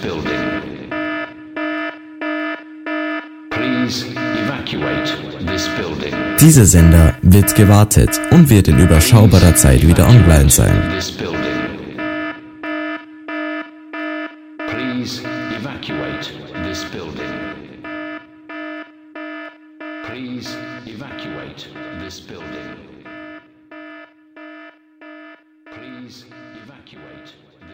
building. Please evacuate this building. Dieser Sender wird gewartet und wird in überschaubarer Zeit wieder online sein. Please evacuate this building. Please evacuate this building. Please